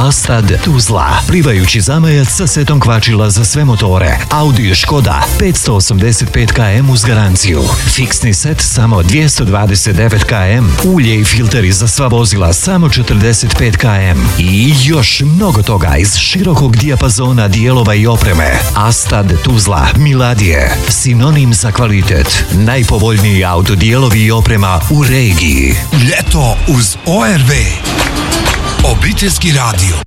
Astad Tuzla, plivajući zamajac sa setom kvačila za sve motore. Audi Škoda 585 km uz garanciju. Fiksni set samo 229 km. Ulje i filteri za sva vozila samo 45 km. I još mnogo toga iz širokog dijapazona dijelova i opreme. Astad Tuzla, Miladije, sinonim za kvalitet. Najpovoljniji autodijelovi i oprema u regiji. Ljeto uz ORV. Obiteljski radio.